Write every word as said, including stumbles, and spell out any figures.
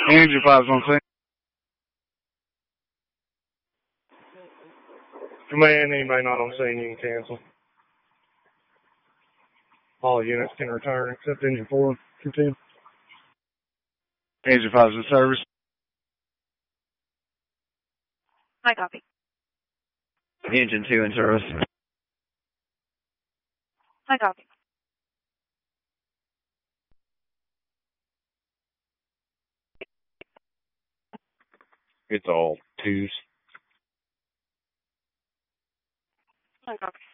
Engine five is on scene. Command, anybody not on scene, you can cancel. All units can return except engine four, two ten. Engine five is in service. I copy. Engine two in service. I copy. It's all twos. I copy.